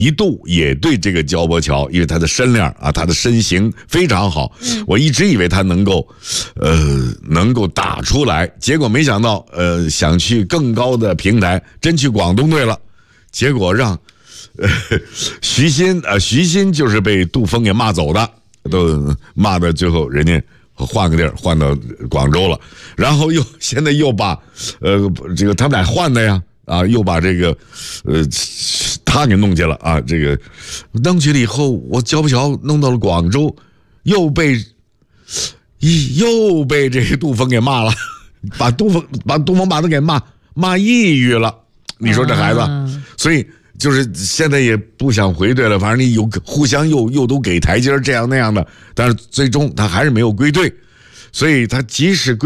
一度也对这个焦伯桥，因为他的身量啊，他的身形非常好，我一直以为他能够打出来，结果没想到想去更高的平台，真去广东队了，结果让徐新就是被杜峰给骂走的，都骂到最后人家换个地儿换到广州了，然后现在又把这个他们俩换的呀。啊，又把这个，他给弄去了啊！这个弄去了以后，我焦伯桥弄到了广州，又被这个杜峰给骂了，把杜峰把他给骂抑郁了。你说这孩子，所以就是现在也不想回队了，反正你互相又都给台阶这样那样的，但是最终他还是没有归队，所以他即使归